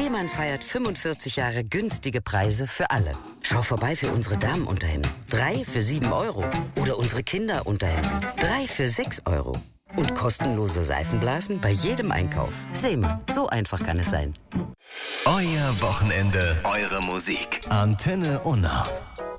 Seemann feiert 45 Jahre günstige Preise für alle. Schau vorbei für unsere Damenunterhemden. 3 für 7 Euro. Oder unsere Kinderunterhemden. 3 für 6 Euro. Und kostenlose Seifenblasen bei jedem Einkauf. Seemann, so einfach kann es sein. Euer Wochenende, eure Musik. Antenne Unna.